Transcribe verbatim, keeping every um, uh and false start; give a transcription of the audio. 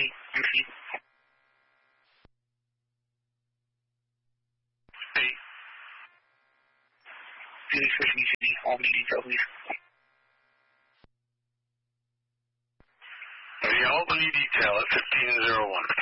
fifteen, fifteen. Eight. Phoenix fifteen City, Albany detail, please. The Albany detail at fifteen oh one.